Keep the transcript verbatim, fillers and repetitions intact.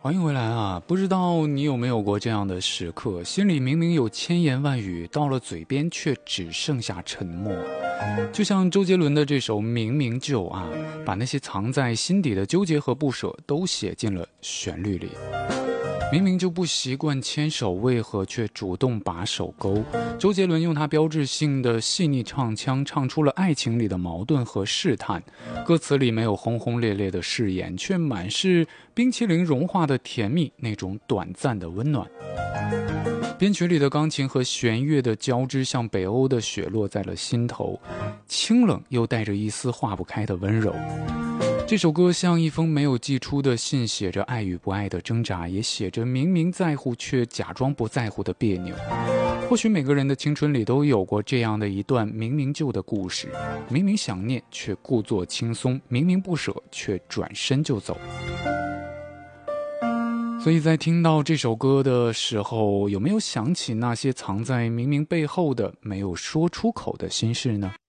欢迎回来啊！不知道你有没有过这样的时刻，心里明明有千言万语，到了嘴边却只剩下沉默。就像周杰伦的这首《明明就》啊，把那些藏在心底的纠结和不舍都写进了旋律里。明明就不习惯牵手，为何却主动把手勾？周杰伦用他标志性的细腻唱腔，唱出了爱情里的矛盾和试探。歌词里没有轰轰烈烈的誓言，却满是冰淇淋融化的甜蜜，那种短暂的温暖。编曲里的钢琴和弦乐的交织，像北欧的雪落在了心头，清冷又带着一丝化不开的温柔。这首歌像一封没有寄出的信，写着爱与不爱的挣扎，也写着明明在乎却假装不在乎的别扭。或许每个人的青春里都有过这样的一段明明就的故事，明明想念却故作轻松，明明不舍却转身就走。所以在听到这首歌的时候，有没有想起那些藏在明明背后的没有说出口的心事呢？